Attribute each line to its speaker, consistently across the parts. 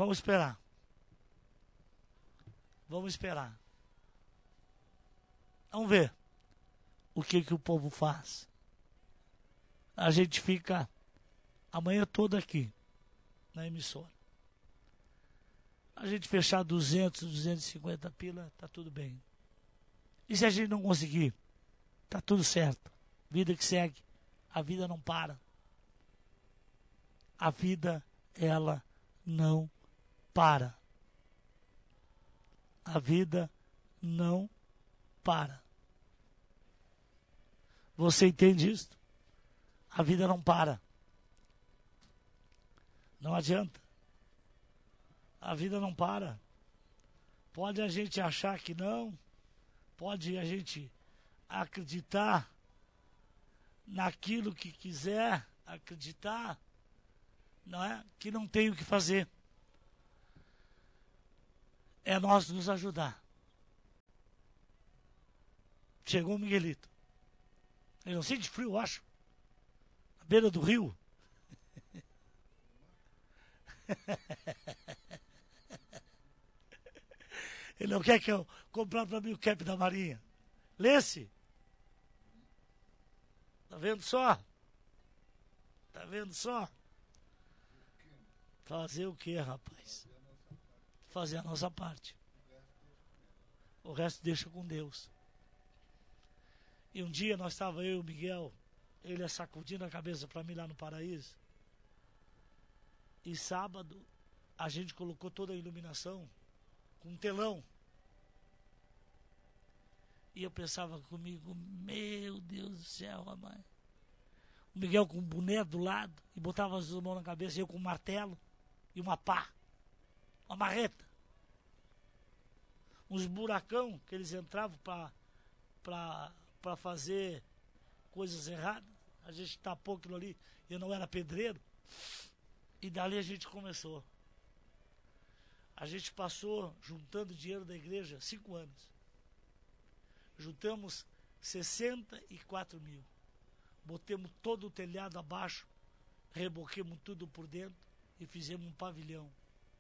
Speaker 1: Vamos esperar. Vamos esperar. Vamos ver o que o povo faz. A gente fica a manhã toda aqui, na emissora. A gente fechar 200, 250 pila, tá tudo bem. E se a gente não conseguir, tá tudo certo. Vida que segue. A vida não para. A vida, ela não para. A vida não para. Você entende isso? A vida não para. Não adianta. A vida não para. Pode a gente achar que não. Pode a gente acreditar naquilo que quiser acreditar, não é? Que não tem o que fazer. É nós nos ajudar. Chegou o Miguelito. Ele não sente frio, eu acho. Na beira do rio. Ele não quer que eu comprar para mim o cap da Marinha. Lê-se. Tá vendo só? Tá vendo só? Fazer o que, rapaz? Fazer a nossa parte. O resto deixa com Deus. E um dia nós estávamos, eu e o Miguel, ele sacudindo a cabeça para mim lá no Paraíso. E sábado a gente colocou toda a iluminação com um telão. E eu pensava comigo, meu Deus do céu, rapaz. O Miguel com um boné do lado e botava as mãos na cabeça, e eu com um martelo e uma pá, uma marreta. Uns buracão que eles entravam para fazer coisas erradas. A gente tapou aquilo ali, eu não era pedreiro. E dali a gente começou. A gente passou juntando dinheiro da igreja 5 anos. Juntamos 64 mil. Botemos todo o telhado abaixo, reboquemos tudo por dentro e fizemos um pavilhão.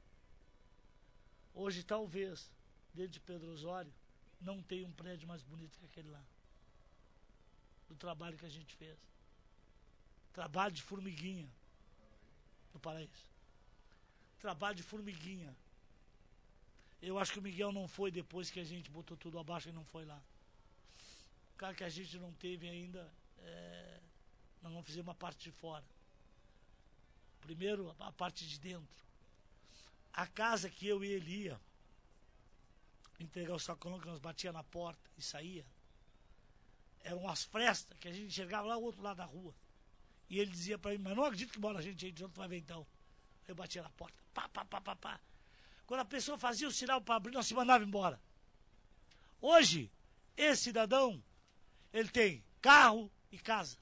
Speaker 1: Hoje, talvez, dentro de Pedro Osório, não tem um prédio mais bonito que aquele lá. Do trabalho que a gente fez. Trabalho de formiguinha. No Paraíso. Trabalho de formiguinha. Eu acho que o Miguel não foi depois que a gente botou tudo abaixo e não foi lá. O cara que a gente não teve ainda, nós não fizemos a parte de fora. Primeiro a parte de dentro. A casa que eu e ele ia entregar o sacolão que nós batia na porta e saía, eram as frestas que a gente enxergava lá do outro lado da rua. E ele dizia pra mim, mas não acredito que mora a gente aí de onde vai ver então. Eu batia na porta, pá, pá, pá, pá, pá. Quando a pessoa fazia o sinal para abrir, nós se mandava embora. Hoje, esse cidadão, ele tem carro e casa.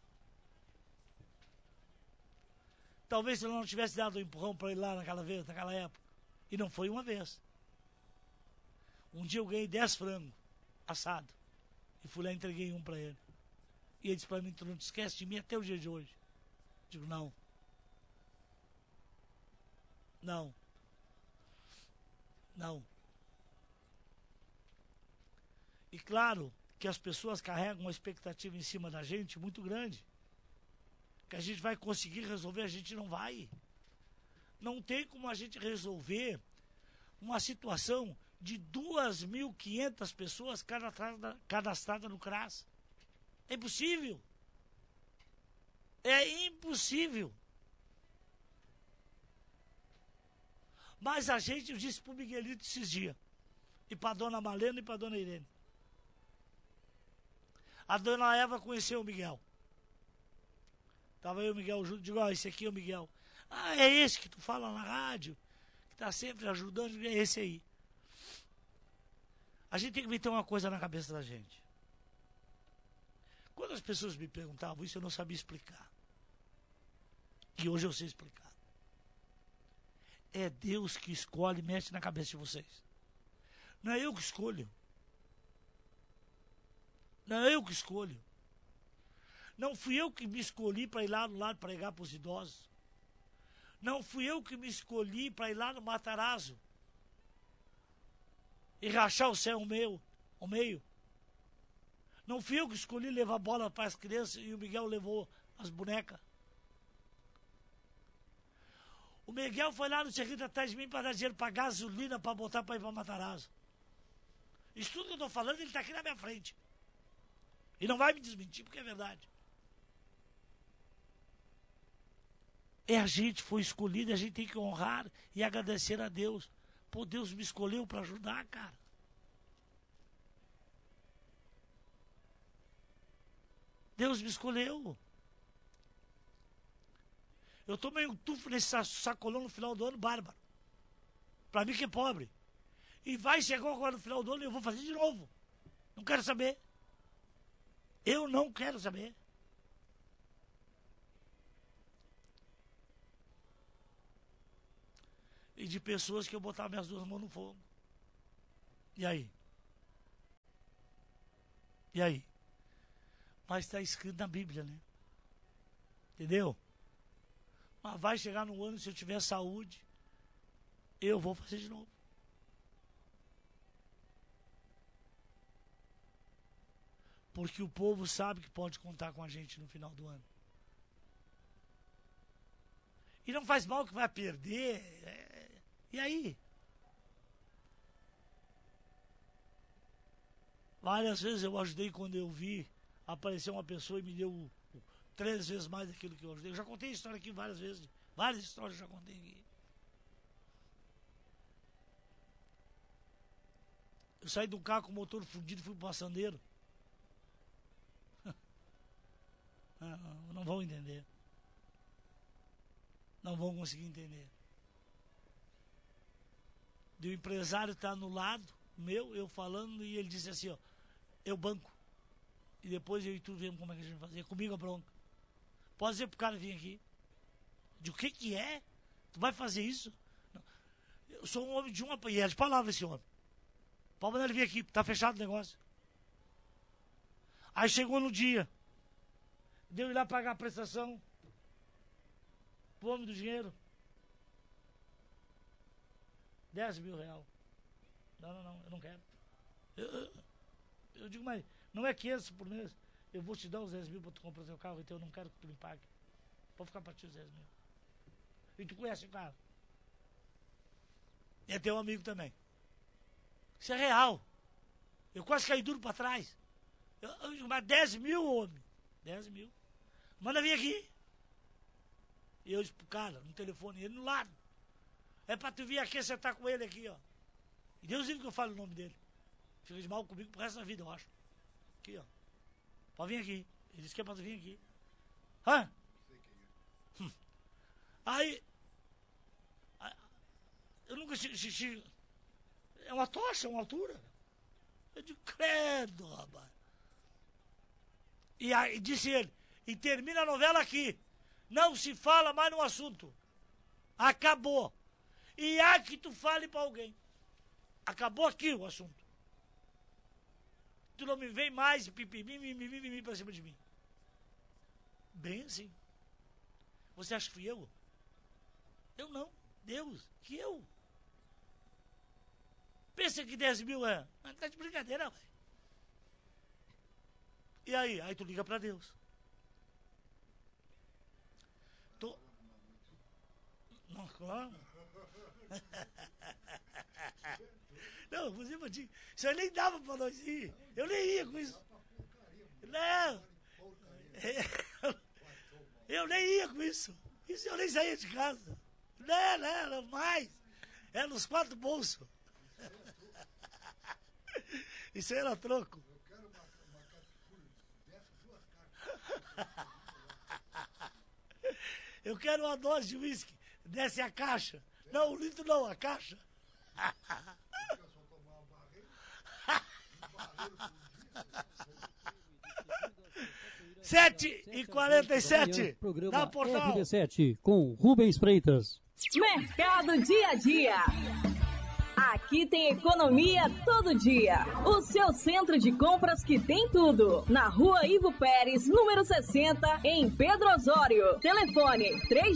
Speaker 1: Talvez se eu não tivesse dado um empurrão para ele lá naquela época. E não foi uma vez. Um dia eu ganhei 10 frangos assado. E fui lá e entreguei um para ele. E ele disse para mim, tu não te esquece de mim até o dia de hoje. Digo, não. Não. Não. E claro que as pessoas carregam uma expectativa em cima da gente muito grande. Que a gente vai conseguir resolver, a gente não vai. Não tem como a gente resolver uma situação de 2.500 pessoas cadastradas no CRAS. É impossível. É impossível. Mas a gente, eu disse pro Miguelito esses dias, e pra dona Malena e pra dona Irene. A dona Eva conheceu o Miguel. Tava eu e o Miguel junto, digo, ó, esse aqui é o Miguel. Ah, é esse que tu fala na rádio, que tá sempre ajudando, é esse aí. A gente tem que meter uma coisa na cabeça da gente. Quando as pessoas me perguntavam isso, eu não sabia explicar. E hoje eu sei explicar. É Deus que escolhe e mexe na cabeça de vocês. Não é eu que escolho. Não é eu que escolho. Não fui eu que me escolhi para ir lá do lado pregar para os idosos. Não fui eu que me escolhi para ir lá no Matarazzo e rachar o céu ao meio. Não fui eu que escolhi levar bola para as crianças e o Miguel levou as bonecas. O Miguel foi lá no Cerrito atrás de mim para dar dinheiro para gasolina para botar para ir para Matarazzo. Isso tudo que eu estou falando, ele está aqui na minha frente. E não vai me desmentir, porque é verdade. A gente foi escolhido, a gente tem que honrar e agradecer a Deus. Pô, Deus me escolheu para ajudar, cara. Deus me escolheu. Eu tomei um tufo nesse sacolão no final do ano, bárbaro. Para mim que é pobre. E vai chegar agora no final do ano e eu vou fazer de novo. Não quero saber. Eu não quero saber. E de pessoas que eu botava minhas duas mãos no fogo. E aí? E aí? Mas está escrito na Bíblia, né? Entendeu? Mas vai chegar no ano, se eu tiver saúde, eu vou fazer de novo. Porque o povo sabe que pode contar com a gente no final do ano. E não faz mal que vai perder. E aí? Várias vezes eu ajudei quando eu vi aparecer uma pessoa e me deu 3 vezes mais daquilo que eu ajudei. Eu já contei a história aqui várias vezes. Várias histórias eu já contei aqui. Eu saí de um carro com o motor fundido e fui para o passandeiro. Não vão entender. Não vão conseguir entender. E o empresário está no lado meu, eu falando, e ele disse assim, ó, eu banco. E depois eu e tu vemos como é que a gente vai fazer. Comigo a bronca. Pode dizer pro cara vir aqui. De o que é? Tu vai fazer isso? Não. Eu sou um homem de uma... E é de palavra esse homem. Pode mandar ele vir aqui, tá fechado o negócio. Aí chegou no dia. Deu ir lá pagar a prestação. Pro homem do dinheiro. 10 mil reais. Não, eu não quero. Eu digo, mas não é 500 por mês. Eu vou te dar os 10 mil para tu comprar teu carro, então eu não quero que tu me pague. Pode ficar para ti os 10 mil. E tu conhece o cara. E é teu amigo também. Isso é real. Eu quase caí duro para trás. Eu digo, mas 10 mil, homem. 10 mil. Manda vir aqui. E eu disse pro cara, no telefone, ele no lado. É pra tu vir aqui, você tá com ele aqui, ó. E Deus vive que eu falo o nome dele. Fica de mal comigo pro resto da vida, eu acho. Aqui, ó. Pode vir aqui. Ele disse que é pra tu vir aqui. Hã? Aí... Eu nunca... É uma tocha, uma altura. Eu digo, credo, rapaz. E aí disse ele, e termina a novela aqui. Não se fala mais no assunto. Acabou. E há que tu fale pra alguém. Acabou aqui o assunto. Tu não me vem mais mimimi pra cima de mim. Bem assim. Você acha que fui eu? Eu não. Deus. Que eu? Pensa que 10 mil é. Mas tá de brincadeira, velho. E aí? Aí tu liga pra Deus. Não, claro. Não, você pra ti. Isso aí nem dava pra nós ir. Eu nem ia com isso. Não. Eu nem ia com isso. Isso eu nem saía de casa. Não, mais. Era nos 4 bolsos. Isso aí era troco.
Speaker 2: Eu quero uma catapulha dessas 2 caixas.
Speaker 1: Eu quero uma dose de uísque. Desce a caixa. Não, o litro não, a caixa.
Speaker 2: Eu quero só tomar uma barreira.
Speaker 1: 7h47.
Speaker 3: Programa
Speaker 1: Dá portal.
Speaker 3: RB7 com Rubens Freitas.
Speaker 4: Mercado Dia a Dia.
Speaker 3: Aqui tem economia todo dia. O seu centro de compras que tem tudo. Na Rua Ivo Pérez, número 60, em Pedro Osório. Telefone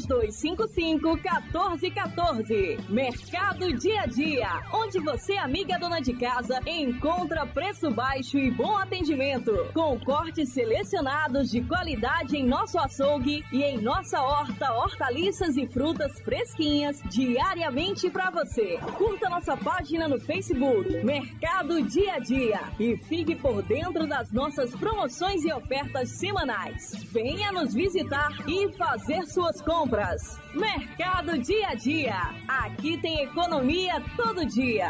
Speaker 3: 3255-1414. Mercado Dia a Dia, onde você, amiga dona de casa, encontra preço baixo e bom atendimento, com cortes selecionados de qualidade em nosso açougue e em nossa horta, hortaliças e frutas fresquinhas diariamente para você. Curta nossa página no Facebook, Mercado Dia a Dia, e fique por dentro das nossas promoções e ofertas semanais. Venha nos visitar e fazer suas compras. Mercado Dia a Dia. Aqui tem economia todo dia.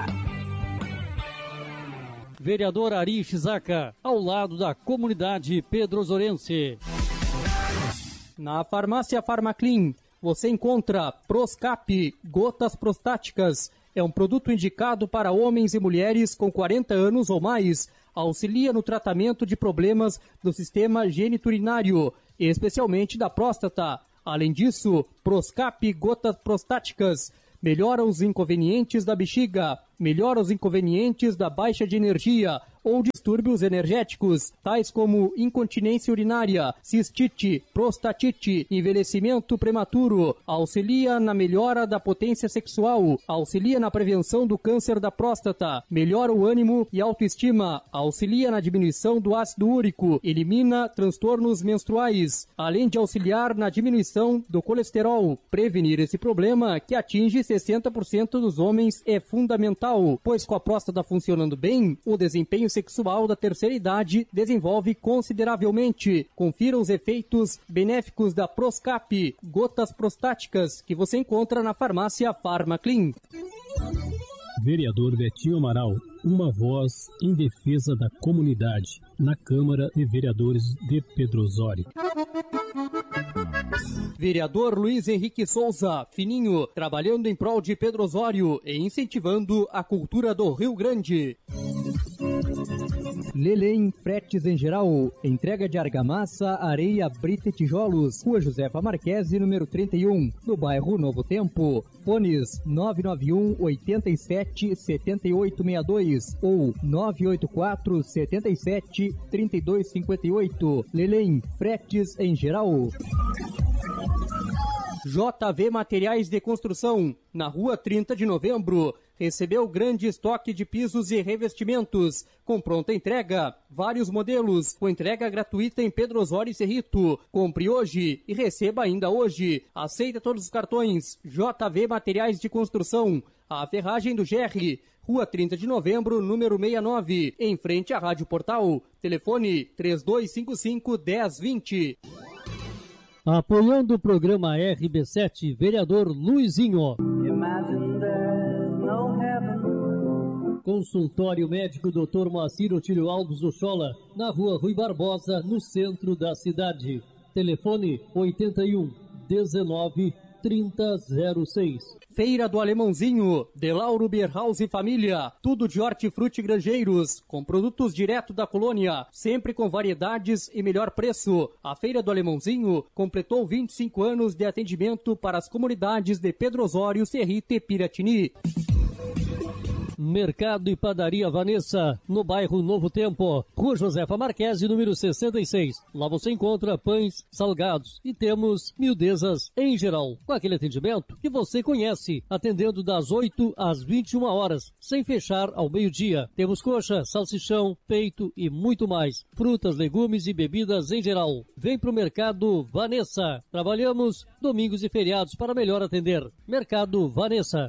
Speaker 4: Vereador Ari Shizaka, ao lado da comunidade pedrosorense. Na farmácia Farmaclean, você encontra Proscap, gotas prostáticas. É um produto indicado para homens e mulheres com 40 anos ou mais. Auxilia no tratamento de problemas do sistema geniturinário, especialmente da próstata. Além disso, Proscap, gotas prostáticas, melhora os inconvenientes da bexiga, melhora os inconvenientes da baixa de energia ou distúrbios energéticos, tais como incontinência urinária, cistite, prostatite, envelhecimento prematuro, auxilia na melhora da potência sexual, auxilia na prevenção do câncer da próstata, melhora o ânimo e autoestima, auxilia na diminuição do ácido úrico, elimina transtornos menstruais, além de auxiliar na diminuição do colesterol. Prevenir esse problema, que atinge 60% dos homens, é fundamental, pois com a próstata funcionando bem, o desempenho sexual da terceira idade desenvolve consideravelmente. Confira os efeitos benéficos da Proscap, gotas prostáticas, que você encontra na farmácia Farmaclean.
Speaker 5: Vereador Betinho Amaral, uma voz em defesa da comunidade, na Câmara de Vereadores de Pedro Osório.
Speaker 4: Vereador Luiz Henrique Souza, fininho, trabalhando em prol de Pedro Osório e incentivando a cultura do Rio Grande. Lelém Fretes em Geral, entrega de argamassa, areia, brita e tijolos, Rua Josefa Marquese, número 31, no bairro Novo Tempo. Fones 991 87 7862 ou 984 77 3258. Lelém Fretes em Geral. JV Materiais de Construção, na Rua 30 de Novembro. Recebeu grande estoque de pisos e revestimentos, com pronta entrega, vários modelos, com entrega gratuita em Pedro Osório e Cerrito. Compre hoje e receba ainda hoje. Aceita todos os cartões. JV Materiais de Construção, a ferragem do GR, Rua 30 de Novembro, número 69, em frente à Rádio Portal. Telefone 3255-1020.
Speaker 6: Apoiando o programa RB7, vereador Luizinho. Consultório médico Dr. Moacir Otílio Alves Ochola, na Rua Rui Barbosa, no centro da cidade. Telefone 81 19 3006.
Speaker 4: Feira do Alemãozinho, de Lauro Bierhaus e Família, tudo de hortifruti granjeiros, com produtos direto da colônia, sempre com variedades e melhor preço. A Feira do Alemãozinho completou 25 anos de atendimento para as comunidades de Pedro Osório, Cerrito e Piratini.
Speaker 6: Mercado e Padaria Vanessa, no bairro Novo Tempo, Rua Josefa Marquese, número 66. Lá você encontra pães, salgados e temos miudezas em geral, com aquele atendimento que você conhece, atendendo das 8 às 21 horas, sem fechar ao meio-dia. Temos coxa, salsichão, peito e muito mais. Frutas, legumes e bebidas em geral. Vem pro Mercado Vanessa. Trabalhamos domingos e feriados para melhor atender. Mercado Vanessa.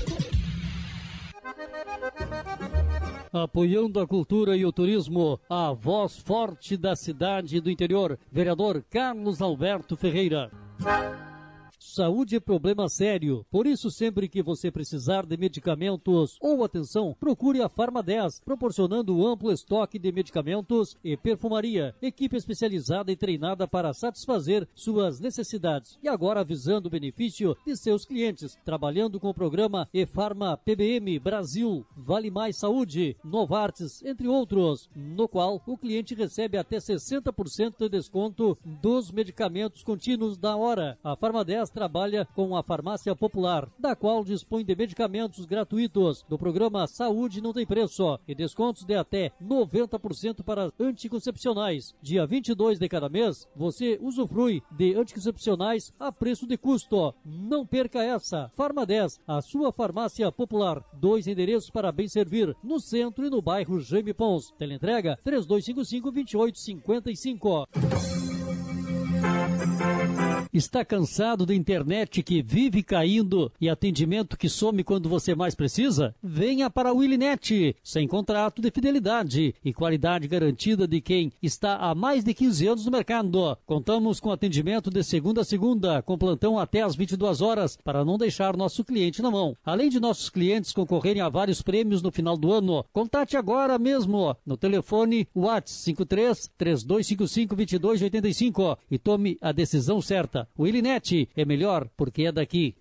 Speaker 6: Apoiando a cultura e o turismo, a voz forte da cidade do interior, vereador Carlos Alberto Ferreira. Saúde é problema sério, por isso sempre que você precisar de medicamentos ou atenção, procure a Farma 10, proporcionando amplo estoque de medicamentos e perfumaria, equipe especializada e treinada para satisfazer suas necessidades. E agora visando o benefício de seus clientes, trabalhando com o programa E-Farma PBM Brasil, Vale Mais Saúde, Novartis, entre outros, no qual o cliente recebe até 60% de desconto dos medicamentos contínuos da hora. A Farma 10 trabalha com a Farmácia Popular, da qual dispõe de medicamentos gratuitos do programa Saúde Não Tem Preço e descontos de até 90% para anticoncepcionais. Dia 22 de cada mês, você usufrui de anticoncepcionais a preço de custo. Não perca essa. Farma 10, a sua farmácia popular. 2 endereços para bem servir, no centro e no bairro Jaime Pons. Teleentrega 3255-2855. Está cansado da internet que vive caindo e atendimento que some quando você mais precisa? Venha para a Willinet, sem contrato de fidelidade e qualidade garantida de quem está há mais de 15 anos no mercado. Contamos com atendimento de segunda a segunda, com plantão até às 22 horas, para não deixar nosso cliente na mão. Além de nossos clientes concorrerem a vários prêmios no final do ano, contate agora mesmo no telefone WhatsApp 53-3255-2285 e tome a decisão certa. O Willinet é melhor porque é daqui.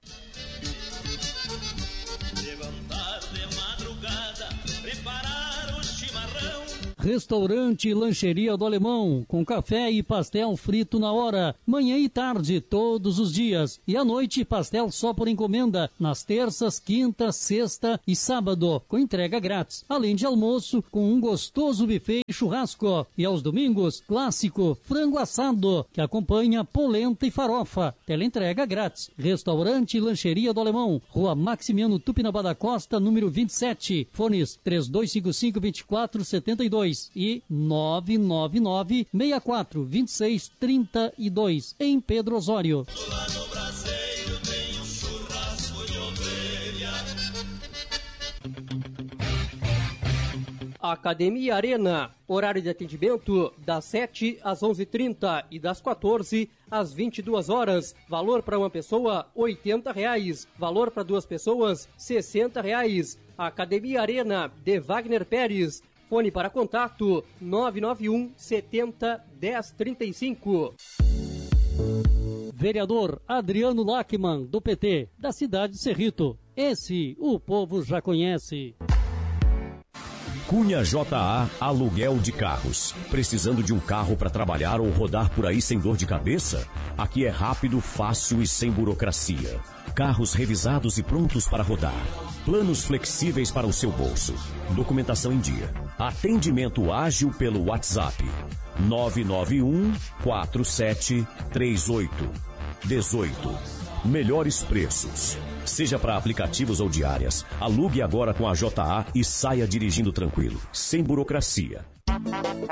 Speaker 7: Levantar de madrugada, preparar o chimarrão.
Speaker 6: Restaurante e lancheria do Alemão, com café e pastel frito na hora, manhã e tarde, todos os dias. E à noite, pastel só por encomenda, nas terças, quinta, sexta e sábado, com entrega grátis. Além de almoço, com um gostoso buffet e churrasco. E aos domingos, clássico, frango assado, que acompanha polenta e farofa. Teleentrega grátis. Restaurante e lancheria do Alemão, Rua Maximiano Tupinambá da Costa, número 27. Fones 3255-2472. E 999-64-2632, em Pedro Osório.
Speaker 7: Lá no braseiro tem um churrasco de ovelha.
Speaker 4: Academia Arena, horário de atendimento das 7 às 11h30 e das 14 às 22 horas. Valor para uma pessoa, R$80. Valor para 2 pessoas, R$60. Academia Arena, de Wagner Pérez. Fone para contato 991 70 1035.
Speaker 6: Vereador Adriano Lachmann, do PT, da cidade de Cerrito. Esse o povo já conhece.
Speaker 8: Cunha JA Aluguel de Carros. Precisando de um carro para trabalhar ou rodar por aí sem dor de cabeça? Aqui é rápido, fácil e sem burocracia. Carros revisados e prontos para rodar. Planos flexíveis para o seu bolso. Documentação em dia. Atendimento ágil pelo WhatsApp. 991-4738-18. Melhores preços. Seja para aplicativos ou diárias, alugue agora com a JA e saia dirigindo tranquilo, sem burocracia.